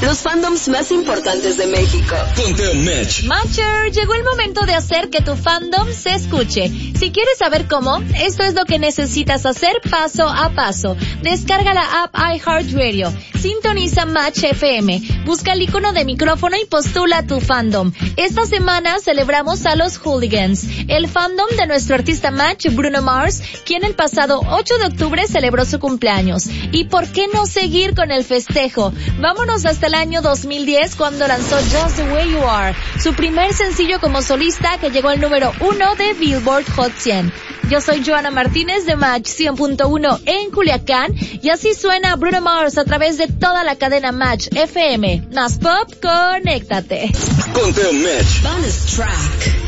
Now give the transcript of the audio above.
los fandoms más importantes de México. Conteo Match. Matcher, llegó el momento de hacer que tu fandom se escuche. Si quieres saber cómo, esto es lo que necesitas hacer paso a paso. Descarga la app iHeartRadio, sintoniza Match FM, busca el icono de micrófono y postula a tu fandom. Esta semana celebramos a los Hooligans, el fandom de nuestro artista Match, Bruno Mars, quien el pasado 8 de octubre celebró su cumpleaños. ¿Y por qué no seguir con el festejo? Vámonos hasta el año 2010 cuando lanzó Just the Way You Are, su primer sencillo como solista que llegó al número 1 de Billboard Hot 100. Yo soy Joana Martínez de Match 100.1 en Culiacán y así suena Bruno Mars a través de toda la cadena Match FM. Más pop, conéctate. Conteo Match. Bonus track.